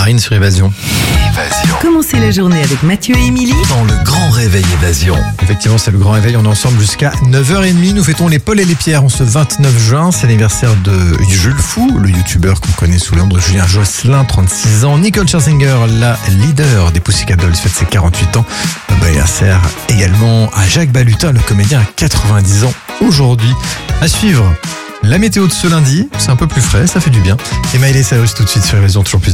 Marine sur Évasion. Commencez la journée avec Mathieu et Émilie. Dans le grand réveil Évasion. Effectivement, c'est le grand réveil. On est ensemble jusqu'à 9h30. Nous fêtons les Paul et les Pierre en ce 29 juin. C'est l'anniversaire de Jules Fou, le youtubeur qu'on connaît sous le nom de Julien Josselin, 36 ans. Nicole Scherzinger, la leader des Pussycat Dolls, fête ses 48 ans. Bon anniversaire également à Jacques Balutin, le comédien, à 90 ans aujourd'hui. À suivre, la météo de ce lundi. C'est un peu plus frais, ça fait du bien. Et Miley Cyrus tout de suite sur Évasion, toujours plus.